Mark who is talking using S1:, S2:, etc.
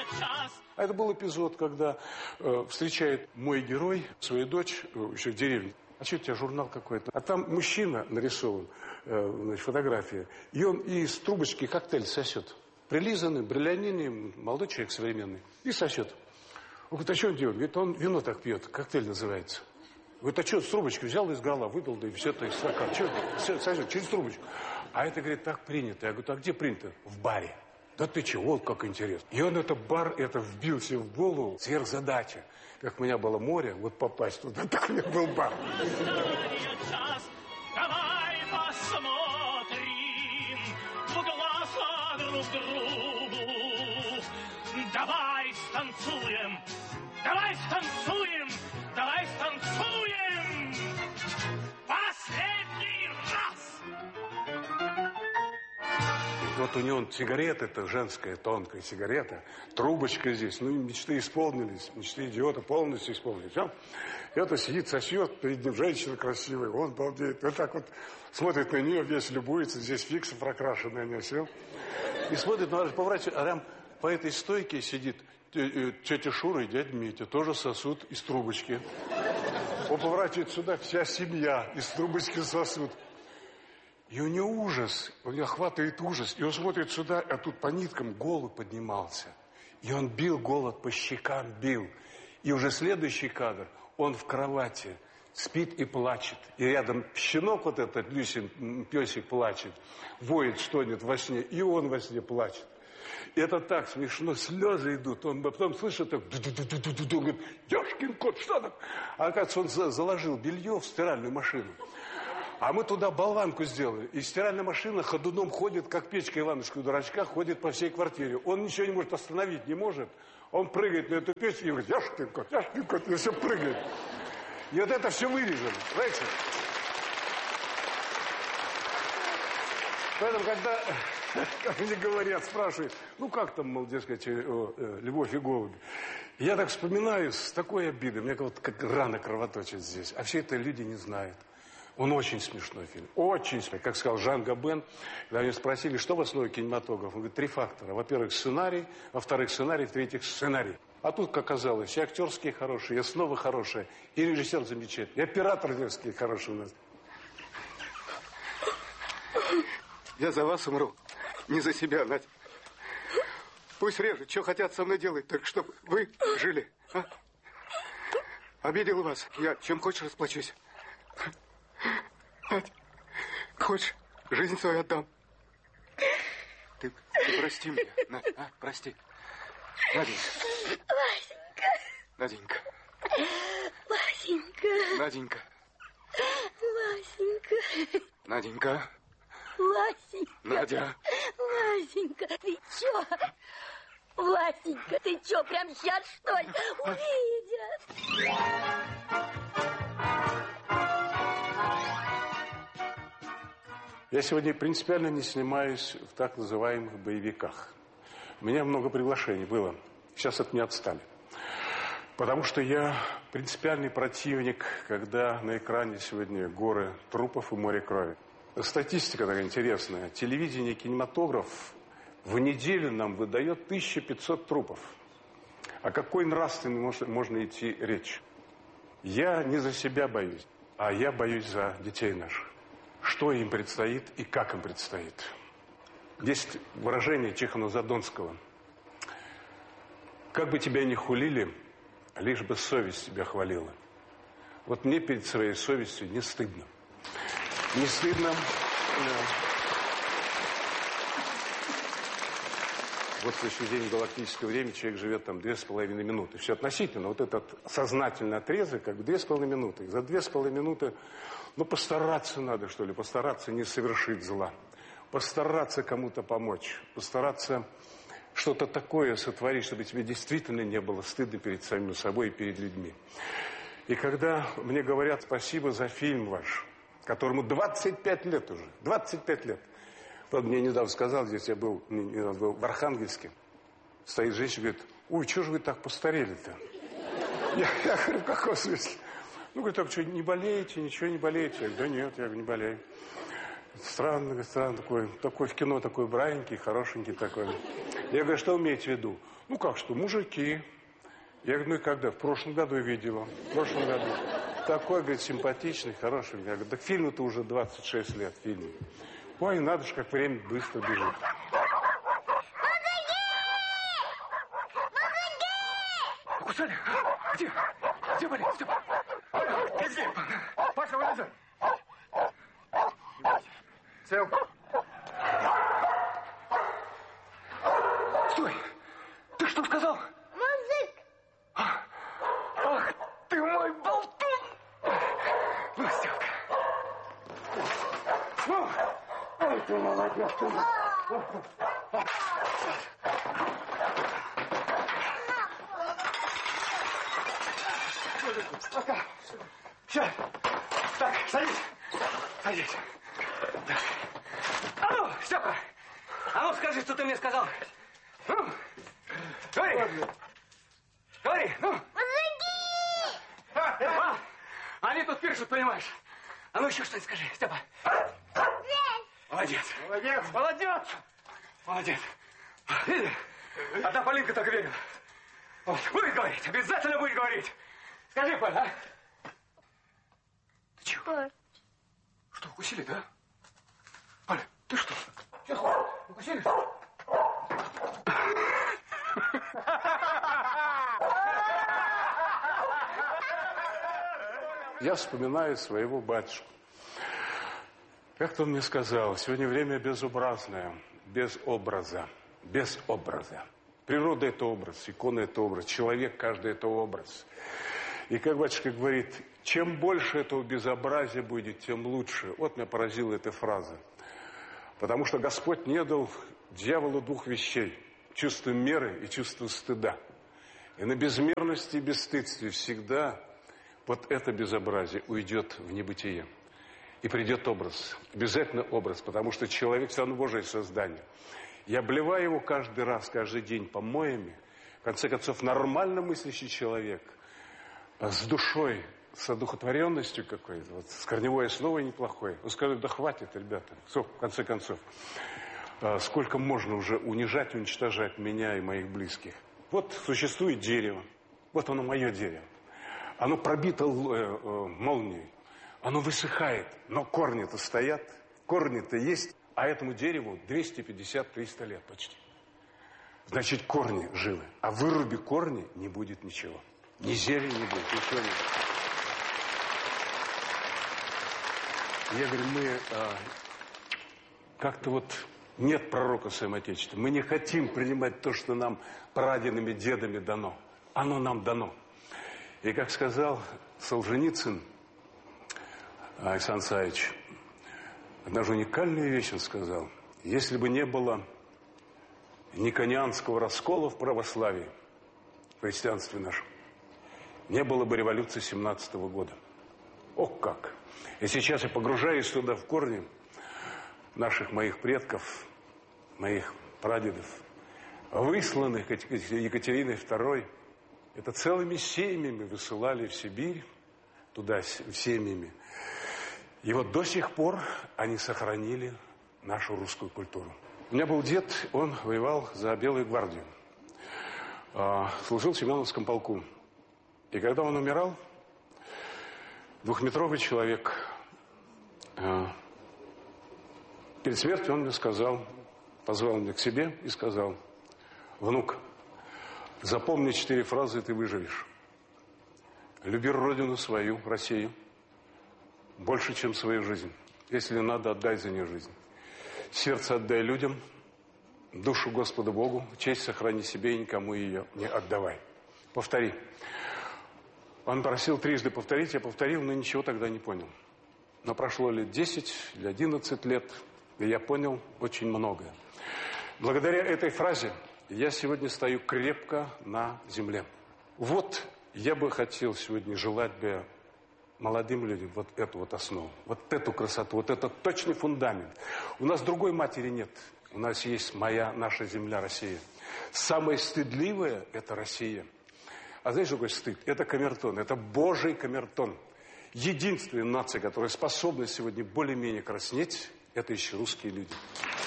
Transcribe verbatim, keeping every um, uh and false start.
S1: А это был эпизод, когда э, встречает мой герой свою дочь э, еще в деревне. А что у тебя журнал какой-то? А там мужчина нарисован, э, значит, фотография, и он из трубочки коктейль сосет. Прилизанный, бриллианин, молодой человек современный. И сосет. Он говорит, а что он делает? Говорит, он вино так пьет, коктейль называется. Говорит, а что, с трубочки взял из горла, выпил, да и все это из стакана. Что, сосет через трубочку. А это, говорит, так принято. Я говорю, а где принято? В баре. Да ты чего, вот как интересно. И он это бар, это вбил себе в голову, сверхзадача. Как у меня было море, вот попасть туда, так у меня был бар.
S2: Давай посмотрим в глаза друг другу. Давай станцуем, давай станцуем, давай станцуем. Последний раз.
S1: Вот у него сигарета, это женская тонкая сигарета, трубочка здесь, ну мечты исполнились, мечты идиота полностью исполнились. Все. И это сидит, сосет, перед ним женщина красивая, он балдеет, вот так вот смотрит на нее, весь любуется, здесь фиксы прокрашенные, они все. И смотрит, ну, поворачивает, а прям по этой стойке сидит тетя Шура и дядя Митя, тоже сосут из трубочки. Он поворачивает сюда, вся семья из трубочки сосут. И у него ужас, у него охватывает ужас. И он смотрит сюда, а тут по ниткам голод поднимался. И он бил голод по щекам, бил. И уже следующий кадр, он в кровати спит и плачет. И рядом щенок вот этот, Люсин, песик, плачет. Воет, стонет во сне, и он во сне плачет. И это так смешно, слезы идут. Он потом слышит, так, ду-ду-ду-ду-ду-ду, говорит, ёшкин кот, что там? А оказывается, он заложил белье в стиральную машину. А мы туда болванку сделали. И стиральная машина ходуном ходит, как печка Иванушка у дурачка, ходит по всей квартире. Он ничего не может остановить, не может. Он прыгает на эту печь и говорит, яшкин кот, яшкин кот, и все прыгает. И вот это все вырезано, знаете? Поэтому, когда, как мне говорят, спрашивают, ну как там, мол, дескать, о, э, любовь и голуби. Я так вспоминаю с такой обидой, мне вот как рана кровоточит здесь. А все это люди не знают. Он очень смешной фильм, очень смешной. Как сказал Жан Габен, когда они спросили, что в основе кинематографа, он говорит, три фактора. Во-первых, сценарий, во-вторых, сценарий, в-третьих, сценарий. А тут, как оказалось, и актерские хорошие, и основы хорошие, и режиссер замечательный, и оператор детский хороший у нас.
S3: Я за вас умру, не за себя, Надя. Пусть режут, что хотят со мной делать, только чтобы вы жили. А? Обидел вас, я чем хочешь расплачусь. Надь, хочешь, жизнь свою отдам. Ты, ты прости меня, Надя, а? Прости. Наденька.
S4: Васенька.
S3: Наденька.
S4: Васенька.
S3: Наденька.
S4: Васенька.
S3: Наденька.
S4: Васенька.
S3: Надя.
S4: Васенька, ты чё? Васенька, ты чё, прям сейчас, что ли, увидят?
S1: Я сегодня принципиально не снимаюсь в так называемых боевиках. У меня много приглашений было. Сейчас от меня отстали. Потому что я принципиальный противник, когда на экране сегодня горы трупов и море крови. Статистика такая интересная. Телевидение, кинематограф в неделю нам выдает тысяча пятьсот трупов. О какой нравственной можно, можно идти речь? Я не за себя боюсь, а я боюсь за детей наших. Что им предстоит и как им предстоит. Есть выражение Тихона-Задонского. Как бы тебя ни хулили, лишь бы совесть тебя хвалила. Вот мне перед своей совестью не стыдно. Не стыдно. Вот в следующий день галактического времени человек живет там две с половиной минуты. Все относительно. Вот этот сознательный отрезок, как бы две с половиной минуты. За две с половиной минуты, ну, постараться надо, что ли, постараться не совершить зла. Постараться кому-то помочь. Постараться что-то такое сотворить, чтобы тебе действительно не было стыдно перед самим собой и перед людьми. И когда мне говорят спасибо за фильм ваш, которому двадцать пять лет уже, двадцать пять лет. Вот мне недавно сказал, здесь я был, недавно был в Архангельске, стоит женщина, говорит, ой, что же вы так постарели-то? Я, я говорю, в каком смысле? Ну, говорит, так что, не болеете, ничего не болеете? Я говорю, да нет, я говорю, не болею. Странно, странно, такой, такой в кино такой браненький, хорошенький такой. Я говорю, что имеете в виду? Ну как что, мужики. Я говорю, ну и когда? В прошлом году видела. В прошлом году. Такой, говорит, симпатичный, хороший. Я говорю, так фильму-то уже двадцать шесть лет, фильму. Ой, надо же, как время быстро бежит.
S3: Кусали? Где? Где болит? Степа? Где? Паша, вылезай. Цел. Стой! Ты что сказал?
S4: Мужик!
S3: А, ах, ты мой болтун! Ну, Степка. Ну, ой, ты молодец, ты. Пока. Сейчас. Так, садись. Садись. Так. А ну, Степа, а ну скажи, что ты мне сказал. Ну, говори. Говори, ну.
S4: Мужики!
S3: А, а, они тут пишут, понимаешь. А ну еще что-нибудь скажи, Степа. Молодец. Молодец. Молодец. Молодец. Видишь? Одна Полинка так верила. Вот, будет говорить, обязательно будет говорить. Скажи, Поль, а? Ты чего?
S4: Поль.
S3: Что, укусили, да? Поля, ты что? Сейчас, укусили?
S1: Я вспоминаю своего батюшку. Как-то он мне сказал, сегодня время безобразное, без образа, без образа. Природа – это образ, икона – это образ, человек каждый – это образ. И как батюшка говорит, чем больше этого безобразия будет, тем лучше. Вот меня поразила эта фраза. Потому что Господь не дал дьяволу двух вещей – чувство меры и чувство стыда. И на безмерности и бесстыдстве всегда вот это безобразие уйдет в небытие. И придет образ, обязательно образ, потому что человек все равно Божие создание. Я обливаю его каждый раз, каждый день помоями. В конце концов, нормально мыслящий человек с душой, с одухотворенностью какой-то, вот, с корневой основой неплохой. Он скажет, да хватит, ребята, все, в конце концов. Сколько можно уже унижать, уничтожать меня и моих близких. Вот существует дерево, вот оно мое дерево. Оно пробито молнией, оно высыхает, но корни-то стоят, корни-то есть. А этому дереву двести пятьдесят - триста лет почти. Значит, корни живы. А выруби корни, не будет ничего. Ни зелени не будет, ничего не будет. Я говорю, мы а, как-то вот нет пророка в своем Отечестве. Мы не хотим принимать то, что нам прадедами, дедами дано. Оно нам дано. И как сказал Солженицын Александр Савич, однажды уникальную вещь он сказал. Если бы не было никонианского раскола в православии, в христианстве нашем, не было бы революции семнадцатого года. Ох как! И сейчас я погружаюсь туда в корни наших моих предков, моих прадедов, высланных Екатериной второй. Это целыми семьями высылали в Сибирь, туда семьями. И вот до сих пор они сохранили нашу русскую культуру. У меня был дед, он воевал за Белую гвардию. Служил в Семеновском полку. И когда он умирал, двухметровый человек, перед смертью он мне сказал, позвал меня к себе и сказал, внук, запомни четыре фразы, и ты выживешь. Люби родину свою, Россию, больше, чем свою жизнь. Если надо, отдай за нее жизнь. Сердце отдай людям, душу Господу Богу, честь сохрани себе и никому ее не отдавай. Повтори. Он просил трижды повторить, я повторил, но ничего тогда не понял. Но прошло лет десять или одиннадцать лет, и я понял очень многое. Благодаря этой фразе я сегодня стою крепко на земле. Вот я бы хотел сегодня желать бы молодым людям вот эту вот основу, вот эту красоту, вот этот точный фундамент. У нас другой матери нет. У нас есть моя, наша земля, Россия. Самое стыдливое – это Россия. А знаешь, что такое стыд? Это камертон, это Божий камертон. Единственная нация, которая способна сегодня более-менее краснеть, это еще русские люди.